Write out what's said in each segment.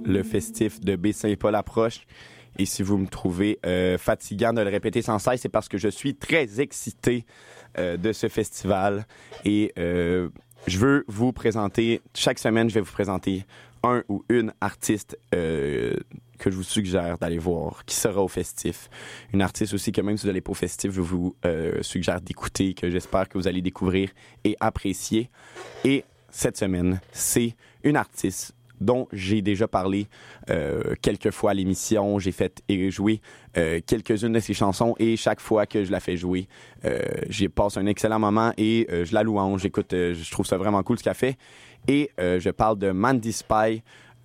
le festif de Baie-Saint-Paul approche. Et si vous me trouvez fatigant de le répéter sans cesse, c'est parce que je suis très excité de ce festival. Et je veux vous présenter, chaque semaine, je vais vous présenter un ou une artiste que je vous suggère d'aller voir, qui sera au festif. Une artiste aussi que même si vous n'allez pas au festif, je vous suggère d'écouter, que j'espère que vous allez découvrir et apprécier. Et cette semaine, c'est une artiste dont j'ai déjà parlé quelques fois à l'émission. J'ai fait et jouer quelques-unes de ses chansons et chaque fois que je la fais jouer, j'y passe un excellent moment et je la louange. J'écoute, je trouve ça vraiment cool ce qu'elle fait. Et je parle de Mandy Spy,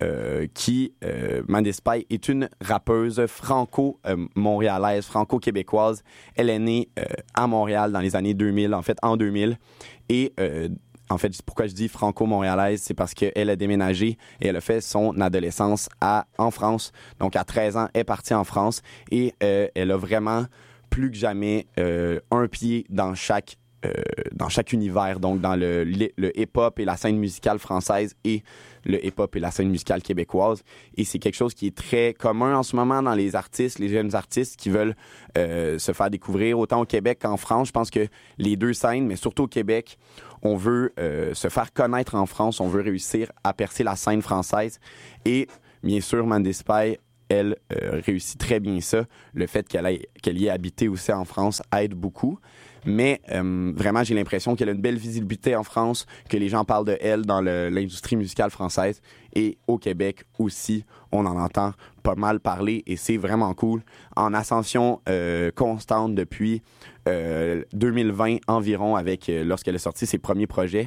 Mandy Spy est une rappeuse franco-montréalaise, franco-québécoise. Elle est née à Montréal dans les années 2000, en fait en 2000. Et en fait, pourquoi je dis franco-montréalaise, c'est parce qu'elle a déménagé et elle a fait son adolescence en France. Donc, à 13 ans, elle est partie en France et elle a vraiment, plus que jamais, un pied dans chaque univers. Donc, dans le hip-hop et la scène musicale française et le hip-hop et la scène musicale québécoise. Et c'est quelque chose qui est très commun en ce moment dans les artistes, les jeunes artistes qui veulent se faire découvrir autant au Québec qu'en France. Je pense que les deux scènes, mais surtout au Québec, on veut se faire connaître en France, on veut réussir à percer la scène française. Et bien sûr, Mandy Spy, elle réussit très bien ça. Le fait qu'elle y ait habité aussi en France aide beaucoup. Mais vraiment, j'ai l'impression qu'elle a une belle visibilité en France, que les gens parlent de elle dans l'industrie musicale française. Et au Québec aussi, on en entend pas mal parler et c'est vraiment cool. En ascension constante depuis 2020 environ, lorsqu'elle a sorti ses premiers projets.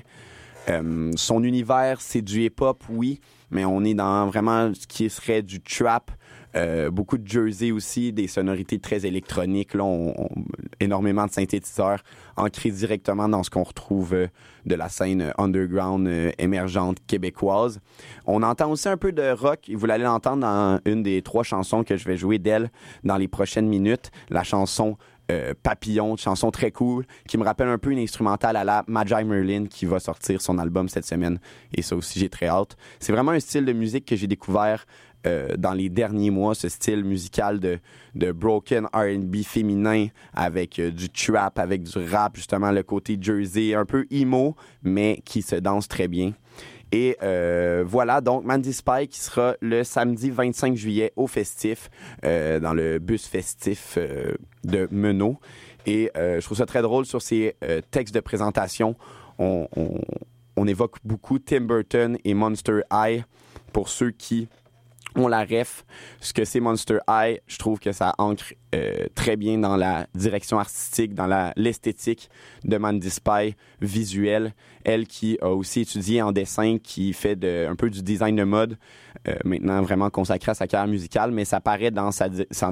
Son univers, c'est du hip-hop, oui, mais on est dans vraiment ce qui serait du trap. Beaucoup de Jersey aussi, des sonorités très électroniques. Là, énormément de synthétiseurs ancrés directement dans ce qu'on retrouve de la scène underground émergente québécoise. On entend aussi un peu de rock. Vous allez l'entendre dans une des 3 chansons que je vais jouer d'elle dans les prochaines minutes. La chanson Papillon, une chanson très cool qui me rappelle un peu une instrumentale à la Magi Merlin qui va sortir son album cette semaine. Et ça aussi, j'ai très hâte. C'est vraiment un style de musique que j'ai découvert dans les derniers mois, ce style musical de broken R&B féminin avec du trap, avec du rap, justement le côté Jersey, un peu emo, mais qui se danse très bien. Et voilà, donc Mandy Spy qui sera le samedi 25 juillet au festif, dans le bus festif de Meneaux. Et je trouve ça très drôle sur ses textes de présentation. On évoque beaucoup Tim Burton et Monster High pour ceux qui ont la ref. Ce que c'est Monster High, je trouve que ça ancre très bien dans la direction artistique, dans l'esthétique de Mandy Spy visuelle. Elle qui a aussi étudié en dessin, qui fait un peu du design de mode, maintenant vraiment consacrée à sa carrière musicale, mais ça paraît dans sa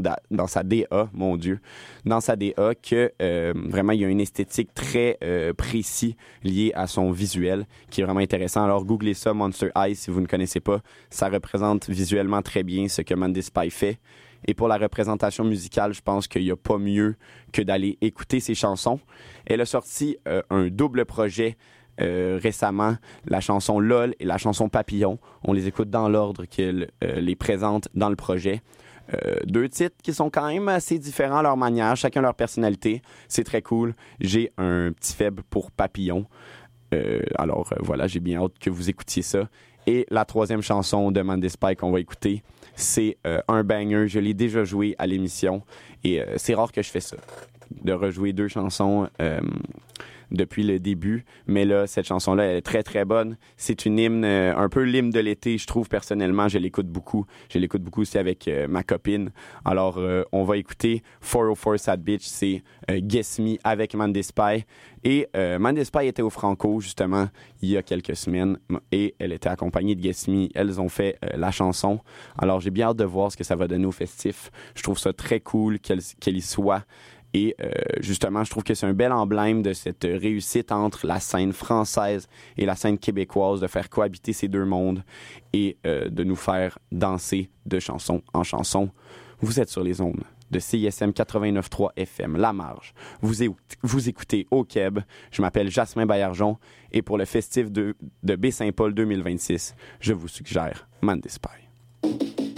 DA, mon Dieu, dans sa DA que vraiment il y a une esthétique très précise liée à son visuel, qui est vraiment intéressant. Alors googlez ça, Monster High, si vous ne connaissez pas. Ça représente visuellement très bien ce que Mandy Spy fait. Et pour la représentation musicale, je pense qu'il n'y a pas mieux que d'aller écouter ses chansons. Elle a sorti un double projet récemment, la chanson LOL et la chanson Papillon. On les écoute dans l'ordre qu'elle les présente dans le projet. 2 titres qui sont quand même assez différents à leur manière, chacun leur personnalité. C'est très cool. J'ai un petit faible pour Papillon. Alors voilà, j'ai bien hâte que vous écoutiez ça. Et la 3e chanson de Mandy Spy qu'on va écouter, c'est un banger. Je l'ai déjà joué à l'émission et c'est rare que je fais ça, de rejouer 2 chansons depuis le début. Mais là, cette chanson-là, elle est très, très bonne. C'est une hymne, un peu l'hymne de l'été, je trouve, personnellement. Je l'écoute beaucoup. Je l'écoute beaucoup aussi avec ma copine. Alors, on va écouter 404 Sad Bitch. C'est Guess Me avec Mandy Spy. Et Mandy Spy était au Franco, justement, il y a quelques semaines. Et elle était accompagnée de Guess Me. Elles ont fait la chanson. Alors, j'ai bien hâte de voir ce que ça va donner au festif. Je trouve ça très cool qu'elle y soit. Et justement, je trouve que c'est un bel emblème de cette réussite entre la scène française et la scène québécoise, de faire cohabiter ces deux mondes et de nous faire danser de chanson en chanson. Vous êtes sur les ondes de CISM 89.3 FM, La Marge. Vous écoutez Au Québec. Je m'appelle Jasmin Baillargeon et pour le festif de Baie-Saint-Paul 2026, je vous suggère Mandy Spy.